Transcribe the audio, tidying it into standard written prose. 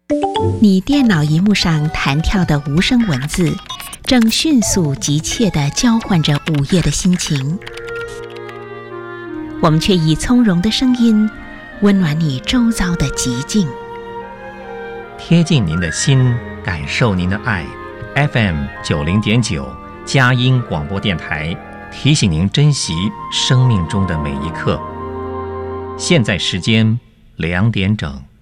你电脑荧幕上弹跳的无声文字，正迅速急切地交换着午夜的心情。我们却以从容的声音，温暖你周遭的寂静， 贴近您的心，感受您的爱。FM 90.9佳音广播电台提醒您珍惜生命中的每一刻。现在时间2点整。